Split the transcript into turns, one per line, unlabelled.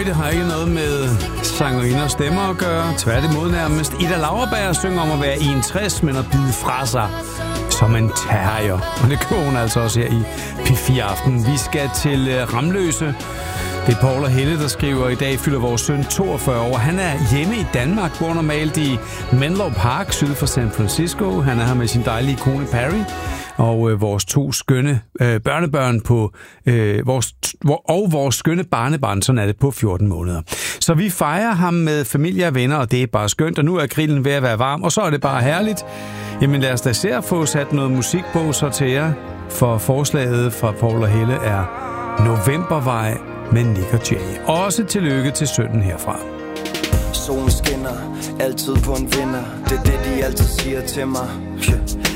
det har ikke noget med sangerinder og stemmer at gøre. Tværtimod nærmest. Ida Lauerberg synger om at være 61, men at bide fra sig som en terrier. Og det kører hun altså også her i P4 Aften. Vi skal til Ramløse. Det er Paul og Helle, der skriver, i dag fylder vores søn 42 år. Han er hjemme i Danmark, bor normalt i Menlo Park, syd for San Francisco. Han er her med sin dejlige kone Perry. Og vores to skønne børnebørn på vores skønne barnebarn, sådan er det, på 14 måneder. Så vi fejrer ham med familie og venner, og det er bare skønt. Og nu er grillen ved at være varm, og så er det bare herligt. Jamen lad os da se at få sat noget musik på så til jer, for forslaget fra Paul og Helle er Novembervej med Nick og Jay. Også tillykke til sønnen herfra.
Solen skinner, altid på en vinder. Det er det, de altid siger til mig.